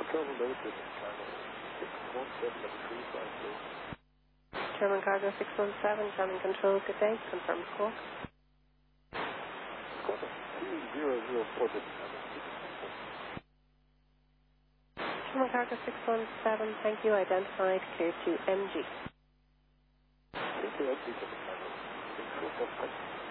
Hotel Limited, Channel 617 please. German Cargo 617, German Control, good day. Confirm score. Score 2004. German Cargo 617, thank you. Identified, clear to MG. Clear to MG, German Cargo 617.